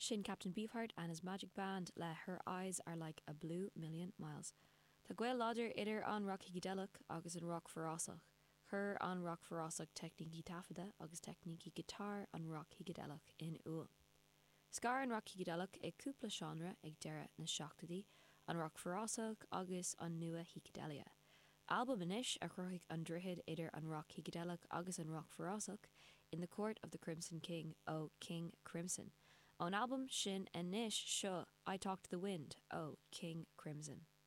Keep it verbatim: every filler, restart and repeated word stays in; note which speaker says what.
Speaker 1: sin Captain Beefheart and his magic band le Her Eyes Are Like a Blue Million Miles. Tá gweil láidir idir an rock higidelach agus an rock farásach. Chur an rock farásach technicí tafada agus technicí guitar an rock higidelach in uail. Scar an rock higidelach ag cúpla genre ag deire na seachtadí, an rock farásach agus an nua higidelia. Album inis a chruigh an drihid idir an rock higidelach agus an rock farásach in the Court of the Crimson King ó King Crimson. On album sin inis seo I Talk to the Wind ó King Crimson.